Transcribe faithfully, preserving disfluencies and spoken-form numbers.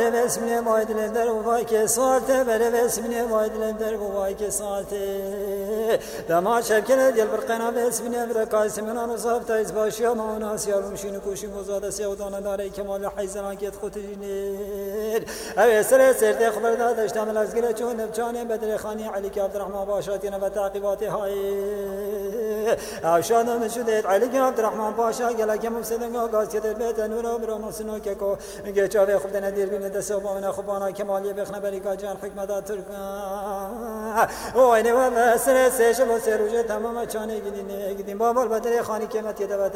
Besmine maydilem der bu vay ke salte bere besmine maydilem der bu vay ke salte dama şevkene dil bir qana besmine bir kaysimin anusaf tayz başya manas yarım şunu kuşum uzada sevdana dare kemal hayzana ket khutijnir ev sere serde xabarda dashtam lazgile çun çane bedre khani ali abdurrahman başatina ve takibati hay aşana meşudet ali abdurrahman başa gelake mufseden gazete beten ve ramasno keko geçave khudana dir bin دسوبنا خبانا كمالي بخنا بريكا جان حكمة تركا وين وما سر سيش بسروج تمام چانه گدين گدين بابل بدر خاني كمت يدبت